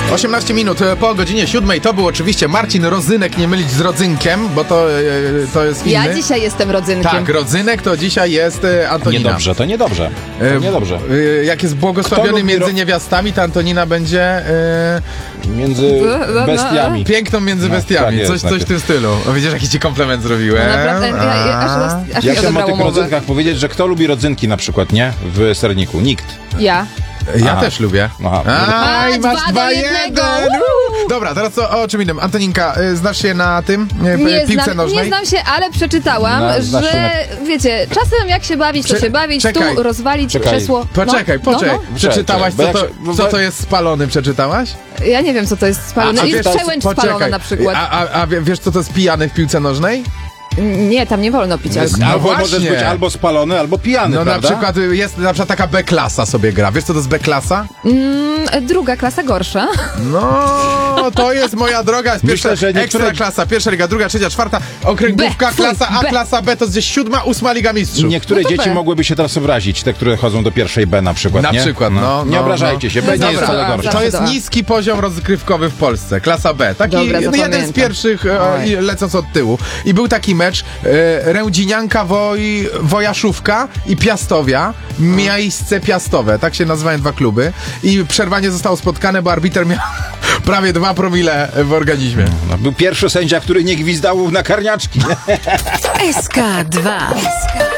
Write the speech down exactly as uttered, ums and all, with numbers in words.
osiemnaście minut po godzinie siódmej. To był oczywiście Marcin Rodzynek, nie mylić z Rodzynkiem, bo to, to jest inny. Ja dzisiaj jestem Rodzynkiem. Tak, Rodzynek to dzisiaj jest Antonina. Niedobrze, to niedobrze. To niedobrze. Jak jest błogosławiony między ro... niewiastami, to Antonina będzie... E... Między bestiami. Piękną między bestiami, no, tak coś, jest, coś w tym stylu. O, widzisz, jaki ci komplement zrobiłem. No, naprawdę, ja, ja, aż, aż ja mi chciałem o tych mowę. rodzynkach powiedzieć, że kto lubi rodzynki na przykład, nie? W serniku. Nikt. Ja. Ja Aha. też lubię. Aha. Aj, A, masz dwa dwa do jednego. jeden. Dobra, teraz co, o czym innym. Antoninka, znasz się na tym? Nie Piłce znam, nożnej? nie znam się, ale przeczytałam, Na- znasz się że wiecie, czasem jak się bawić, to Cze- się bawić, czekaj. tu rozwalić Czekaj. krzesło. Poczekaj, no, poczekaj. no, no. Przeczytałaś, co Czekaj, to, bo jak się- co to jest spalony? Przeczytałaś? Ja nie wiem, co to jest spalone. A, Jest wiesz- przełęcz poczekaj. spalona na przykład. A, a, a wiesz, co to jest pijany w piłce nożnej? Nie, tam nie wolno pić alkoholu. No Albo właśnie. możesz być albo spalony, albo pijany, No prawda? na przykład jest na przykład taka B-klasa sobie gra. Wiesz, co to jest B-klasa? Mm, druga klasa gorsza. No, to jest moja droga. Jest pierwsza, Myślę, że niektóre- ekstra klasa, pierwsza liga, druga, trzecia, czwarta, okręgówka, B, fuj, klasa A, B. klasa B, to jest gdzieś siódma, ósma Liga Mistrzów. Niektóre No to dzieci B. mogłyby się teraz obrazić, te, które chodzą do pierwszej B na przykład, Na nie? przykład, no, Nie no, obrażajcie no. się, B nie Dobra, jest wcale dobra. gorsza. To jest Dobra. niski poziom rozgrywkowy w Polsce, klasa B. Taki Dobra, no, jeden z zapamiętam. pierwszych, e, Oj. i lecąc od tyłu. I był taki mecz, e, Rędzinianka Woj, Wojaszówka i Piastowia, miejsce Piastowe, tak się nazywają dwa kluby. I przerwanie zostało spotkane, bo arbiter miał prawie dwa promile w organizmie. No, był pierwszy sędzia, który nie gwizdał na karniaczki. S K dwa.